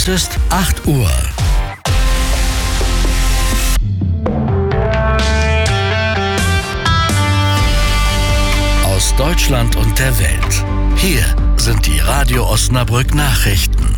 Es ist 8 Uhr. Aus Deutschland und der Welt. Hier sind die Radio Osnabrück Nachrichten.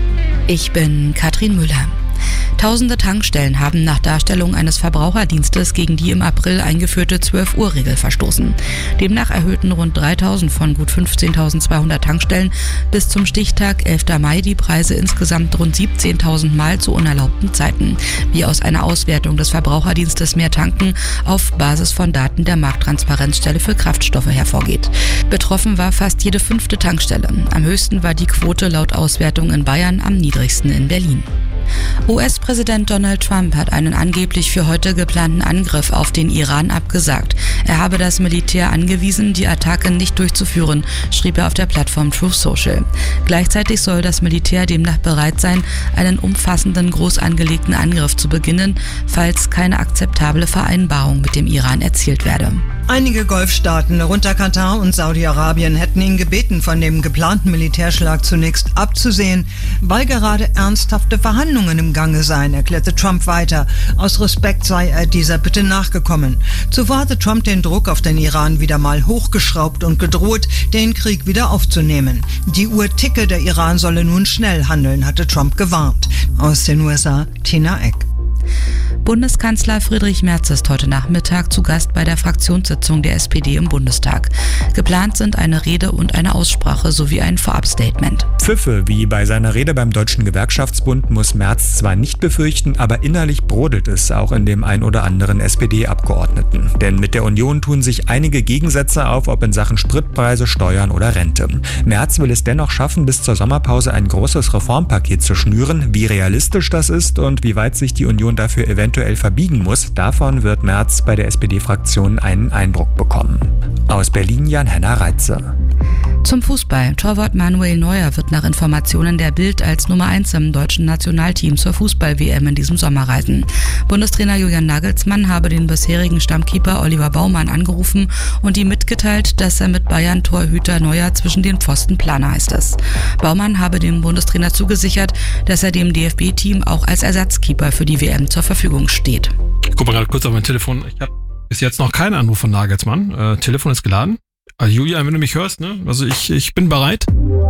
Ich bin Katrin Müller. Tausende Tankstellen haben nach Darstellung eines Verbraucherdienstes gegen die im April eingeführte 12-Uhr-Regel verstoßen. Demnach erhöhten rund 3.000 von gut 15.200 Tankstellen bis zum Stichtag 11. Mai die Preise insgesamt rund 17.000 Mal zu unerlaubten Zeiten, wie aus einer Auswertung des Verbraucherdienstes Mehr Tanken auf Basis von Daten der Markttransparenzstelle für Kraftstoffe hervorgeht. Betroffen war fast jede 5. Tankstelle. Am höchsten war die Quote laut Auswertung in Bayern, am niedrigsten in Berlin. US-Präsident Donald Trump hat einen angeblich für heute geplanten Angriff auf den Iran abgesagt. Er habe das Militär angewiesen, die Attacke nicht durchzuführen, schrieb er auf der Plattform Truth Social. Gleichzeitig soll das Militär demnach bereit sein, einen umfassenden, groß angelegten Angriff zu beginnen, falls keine akzeptable Vereinbarung mit dem Iran erzielt werde. Einige Golfstaaten, darunter Katar und Saudi-Arabien, hätten ihn gebeten, von dem geplanten Militärschlag zunächst abzusehen, weil gerade ernsthafte Verhandlungen im Gange seien, erklärte Trump weiter. Aus Respekt sei er dieser Bitte nachgekommen. Zuvor hatte Trump den Druck auf den Iran wieder mal hochgeschraubt und gedroht, den Krieg wieder aufzunehmen. Die Uhr ticke, der Iran solle nun schnell handeln, hatte Trump gewarnt. Aus den USA, Tina Eck. Bundeskanzler Friedrich Merz ist heute Nachmittag zu Gast bei der Fraktionssitzung der SPD im Bundestag. Geplant sind eine Rede und eine Aussprache sowie ein Vorabstatement. Pfiffe wie bei seiner Rede beim Deutschen Gewerkschaftsbund muss Merz zwar nicht befürchten, aber innerlich brodelt es auch in dem ein oder anderen SPD-Abgeordneten. Denn mit der Union tun sich einige Gegensätze auf, ob in Sachen Spritpreise, Steuern oder Rente. Merz will es dennoch schaffen, bis zur Sommerpause ein großes Reformpaket zu schnüren. Wie realistisch das ist und wie weit sich die Union dafür eventuell verbiegen muss, davon wird Merz bei der SPD-Fraktion einen Eindruck bekommen. Aus Berlin Jan-Henner Reitze. Zum Fußball. Torwart Manuel Neuer wird nach Informationen der Bild als Nummer 1 im deutschen Nationalteam zur Fußball-WM in diesem Sommer reisen. Bundestrainer Julian Nagelsmann habe den bisherigen Stammkeeper Oliver Baumann angerufen und ihm mitgeteilt, dass er mit Bayern-Torhüter Neuer zwischen den Pfosten plane, heißt es. Baumann habe dem Bundestrainer zugesichert, dass er dem DFB-Team auch als Ersatzkeeper für die WM zur Verfügung steht. Ich gucke mal gerade kurz auf mein Telefon. Ich habe bis jetzt noch keinen Anruf von Nagelsmann. Telefon ist geladen. Also Julian, wenn du mich hörst, ne? Also ich bin bereit.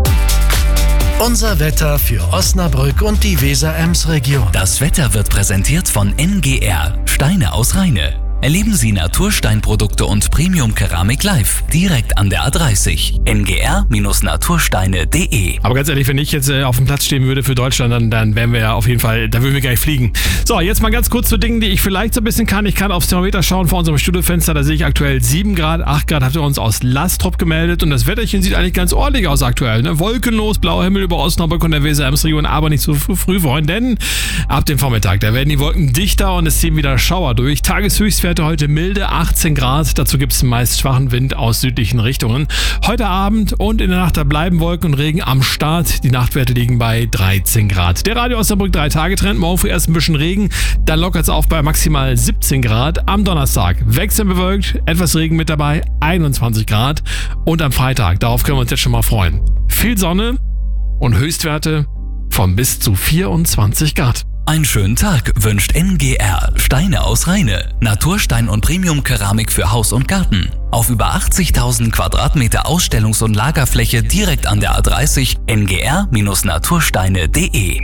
Unser Wetter für Osnabrück und die Weser-Ems-Region. Das Wetter wird präsentiert von NGR, Steine aus Rheine. Erleben Sie Natursteinprodukte und Premium-Keramik live, direkt an der A30. ngr-natursteine.de. Aber ganz ehrlich, wenn ich jetzt auf dem Platz stehen würde für Deutschland, dann wären wir ja auf jeden Fall, da würden wir gleich fliegen. So, jetzt mal ganz kurz zu Dingen, die ich vielleicht so ein bisschen kann. Ich kann aufs Thermometer schauen vor unserem Studiofenster, da sehe ich aktuell 7 Grad, 8 Grad habt ihr uns aus Lastrop gemeldet und das Wetterchen sieht eigentlich ganz ordentlich aus aktuell. Ne? Wolkenlos, blauer Himmel über Osnabrück und der Weser-Ems-Region, aber nicht so früh wollen, denn ab dem Vormittag, da werden die Wolken dichter und es ziehen wieder Schauer durch. Tageshöchstwerte heute milde, 18 Grad. Dazu gibt es meist schwachen Wind aus südlichen Richtungen. Heute Abend und in der Nacht, da bleiben Wolken und Regen am Start. Die Nachtwerte liegen bei 13 Grad. Der Radio Osnabrück 3-Tage-Trend. Morgen früh erst ein bisschen Regen. Dann lockert es auf bei maximal 17 Grad. Am Donnerstag wechselnd bewölkt, etwas Regen mit dabei, 21 Grad. Und am Freitag, darauf können wir uns jetzt schon mal freuen. Viel Sonne und Höchstwerte von bis zu 24 Grad. Einen schönen Tag wünscht NGR, Steine aus Rheine, Naturstein und Premium-Keramik für Haus und Garten. Auf über 80.000 Quadratmeter Ausstellungs- und Lagerfläche direkt an der A30, ngr-natursteine.de.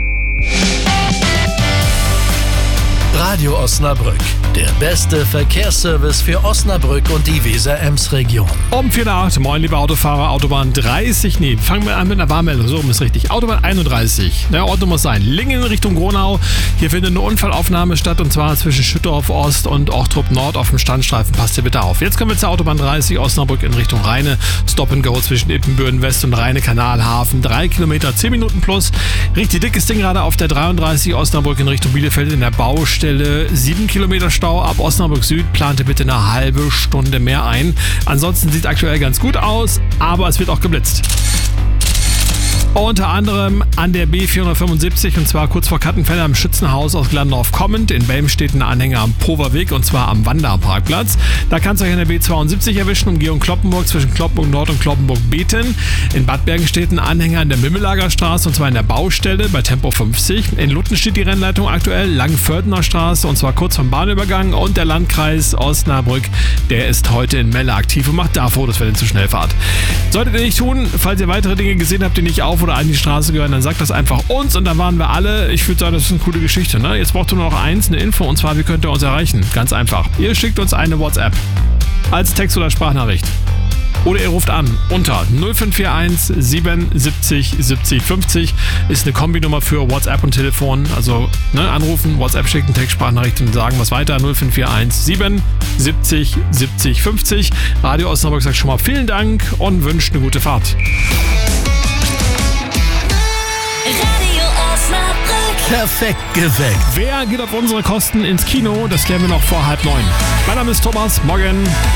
Radio Osnabrück, der beste Verkehrsservice für Osnabrück und die Weser-Ems-Region. Um 4:08, moin liebe Autofahrer, Autobahn 30, fangen wir an mit einer Warnmeldung, so rum ist richtig. Autobahn 31, der Ort muss sein, Lingen Richtung Gronau. Hier findet eine Unfallaufnahme statt und zwar zwischen Schüttorf Ost und Ochtrup Nord auf dem Standstreifen. Passt hier bitte auf. Jetzt kommen wir zur Autobahn 30, Osnabrück in Richtung Rheine. Stop and Go zwischen Ippenbüren West und Rheine Kanalhafen. 3 Kilometer, 10 Minuten plus. Richtig dickes Ding gerade auf der 33, Osnabrück in Richtung Bielefeld in der Baustelle. 7 Kilometer Stau ab Osnabrück Süd, plante bitte eine halbe Stunde mehr ein. Ansonsten sieht aktuell ganz gut aus, aber es wird auch geblitzt. Unter anderem an der B475 und zwar kurz vor Kattenfelder im Schützenhaus aus Glandorf-Kommend. In Belm steht ein Anhänger am Poverweg und zwar am Wanderparkplatz. Da kann es euch an der B72 erwischen, Umgehung Cloppenburg zwischen Cloppenburg Nord und Cloppenburg-Beten. In Bad Bergen steht ein Anhänger an der Mimmelager Straße und zwar in der Baustelle bei Tempo 50. In Lutten steht die Rennleitung aktuell Langenfördener Straße und zwar kurz vom Bahnübergang und der Landkreis Osnabrück, der ist heute in Melle aktiv und macht da Fotos, wenn ihr zu schnell fahrt. Solltet ihr nicht tun, falls ihr weitere Dinge gesehen habt, die nicht auf oder an die Straße gehören, dann sagt das einfach uns und dann waren wir alle. Ich würde sagen, das ist eine coole Geschichte. Ne? Jetzt braucht ihr nur noch eins, eine Info und zwar, wie könnt ihr uns erreichen? Ganz einfach. Ihr schickt uns eine WhatsApp als Text- oder Sprachnachricht. Oder ihr ruft an unter 0541 77 70 50. Ist eine Kombinummer für WhatsApp und Telefon. Also anrufen, WhatsApp schicken, Text, Sprachnachricht und sagen was weiter. 0541 77 70 50. Radio Osnabrück sagt schon mal vielen Dank und wünscht eine gute Fahrt. Radio Osnabrück. Perfekt geweckt. Wer geht auf unsere Kosten ins Kino? Das klären wir noch vor 8:30. Mein Name ist Thomas. Morgen.